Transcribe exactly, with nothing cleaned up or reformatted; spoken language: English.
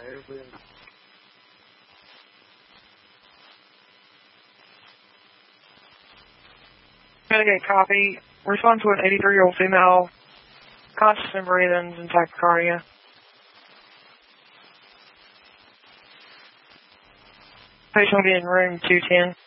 Mitigate copy. Respond to an eighty-three-year-old female, conscious and breathing, in tachycardia. Patient will be in room two ten.